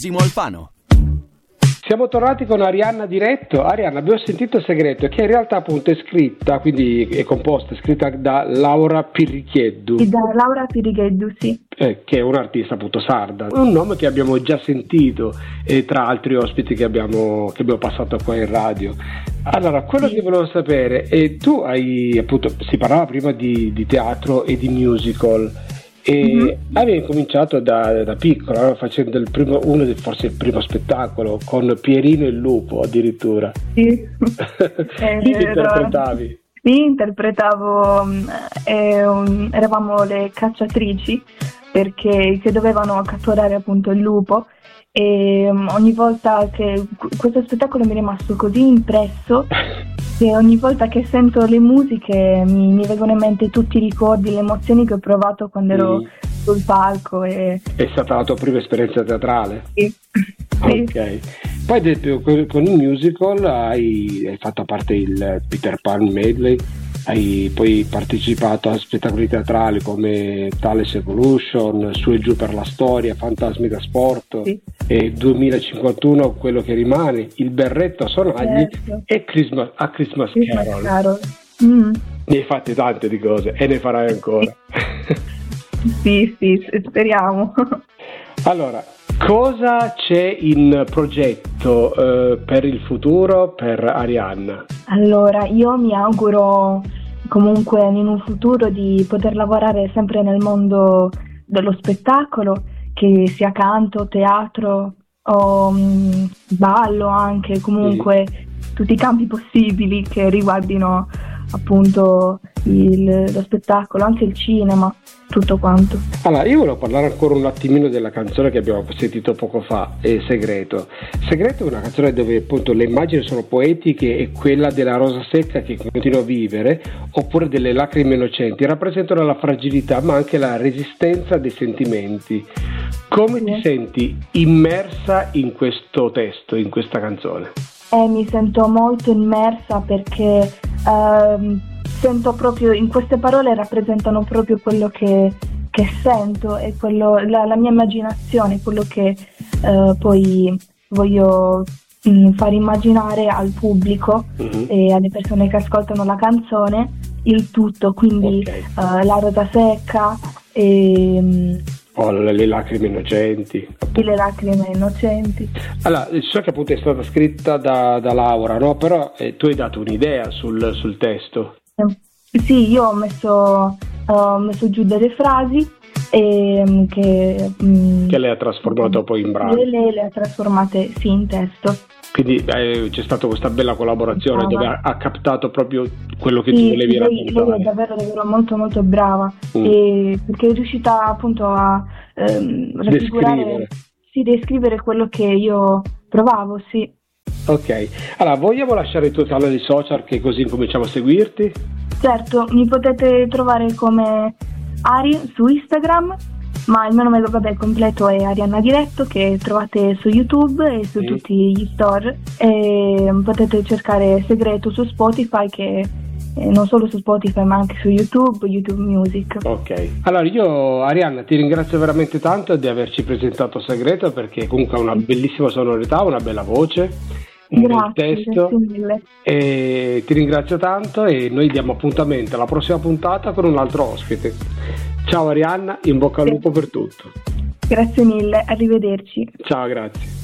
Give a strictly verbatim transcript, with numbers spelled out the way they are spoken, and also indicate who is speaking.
Speaker 1: Simo Alfano.
Speaker 2: Siamo tornati con Arianna Diretto. Arianna, abbiamo sentito il segreto, che in realtà appunto è scritta, quindi è composta, è scritta da Laura Pirrichieddu.
Speaker 3: Sì, da Laura Pirrichieddu, sì.
Speaker 2: Eh, che è un'artista appunto sarda. È un nome che abbiamo già sentito eh, tra altri ospiti che abbiamo, che abbiamo passato qua in radio. Allora, quello sì. che volevo sapere è, tu hai appunto, si parlava prima di, di teatro e di musical. E mm-hmm. avevi cominciato da, da piccola, no? Facendo il primo, uno dei, forse il primo spettacolo con Pierino il lupo addirittura.
Speaker 3: Sì.
Speaker 2: eh, Chi ti interpretavi?
Speaker 3: Sì, interpretavo, eh, un, eravamo le cacciatrici perché che dovevano catturare appunto il lupo, e um, ogni volta che questo spettacolo mi è rimasto così impresso che ogni volta che sento le musiche mi, mi vengono in mente tutti i ricordi, le emozioni che ho provato quando ero mm. sul palco. E...
Speaker 2: È stata la tua prima esperienza teatrale?
Speaker 3: Sì.
Speaker 2: Ok. Poi detto, con il musical hai, hai fatto a parte il Peter Pan Medley, hai poi partecipato a spettacoli teatrali come Thales Evolution, Su e giù per la storia, Fantasmi da sport,
Speaker 3: sì.
Speaker 2: e duemilacinquantuno, Quello che rimane, Il berretto a sonagli, certo. e Christmas, a Christmas,
Speaker 3: Christmas
Speaker 2: Carol.
Speaker 3: Carol. Mm.
Speaker 2: Ne hai fatte tante di cose e ne farai ancora.
Speaker 3: Sì, sì, speriamo.
Speaker 2: Allora, cosa c'è in progetto eh, per il futuro per Arianna?
Speaker 3: Allora, io mi auguro comunque in un futuro di poter lavorare sempre nel mondo dello spettacolo, che sia canto, teatro o um, ballo anche, comunque sì. tutti i campi possibili che riguardino appunto il, lo spettacolo, anche il cinema, tutto quanto.
Speaker 2: Allora, io volevo parlare ancora un attimino della canzone che abbiamo sentito poco fa, è Segreto. Segreto è una canzone dove appunto le immagini sono poetiche, e quella della rosa secca che continua a vivere, oppure delle lacrime innocenti, rappresentano la fragilità ma anche la resistenza dei sentimenti. Come sì. ti senti immersa in questo testo, in questa canzone?
Speaker 3: Eh, mi sento molto immersa perché ehm, sento proprio, in queste parole rappresentano proprio quello che, che sento e quello, la, la mia immaginazione, quello che eh, poi voglio mh, far immaginare al pubblico mm-hmm. e alle persone che ascoltano la canzone, il tutto, quindi okay. eh, la rosa secca e... Mh,
Speaker 2: Oh, le lacrime innocenti.
Speaker 3: Sì, le lacrime innocenti.
Speaker 2: Allora, so che appunto è stata scritta da, da Laura, no? Però eh, tu hai dato un'idea sul, sul testo.
Speaker 3: Eh, sì, io ho messo, uh, ho messo giù delle frasi e, che, mh,
Speaker 2: che lei ha trasformato poi in brano.
Speaker 3: Lei le ha trasformate sì in testo.
Speaker 2: Quindi eh, c'è stata questa bella collaborazione brava. Dove ha, ha captato proprio quello che
Speaker 3: sì,
Speaker 2: tu volevi
Speaker 3: lei,
Speaker 2: raccontare.
Speaker 3: Lei è davvero, davvero molto molto brava mm. e perché è riuscita appunto a ehm, raffigurare,
Speaker 2: descrivere.
Speaker 3: Sì, descrivere quello che io provavo, sì.
Speaker 2: Ok, allora vogliamo lasciare i tuoi canali social che così cominciamo a seguirti?
Speaker 3: Certo, mi potete trovare come Ari su Instagram, ma il mio nome vabbè completo è Arianna Diretto, che trovate su YouTube e su sì. tutti gli store, e potete cercare Segreto su Spotify, che eh, non solo su Spotify ma anche su YouTube, YouTube Music.
Speaker 2: Ok, allora io Arianna ti ringrazio veramente tanto di averci presentato Segreto, perché comunque ha una bellissima sonorità, una bella voce, un
Speaker 3: grazie,
Speaker 2: bel testo,
Speaker 3: grazie mille.
Speaker 2: E ti ringrazio tanto e noi diamo appuntamento alla prossima puntata con un altro ospite. Ciao Arianna, in bocca al lupo per tutto.
Speaker 3: Grazie mille, arrivederci.
Speaker 2: Ciao, grazie.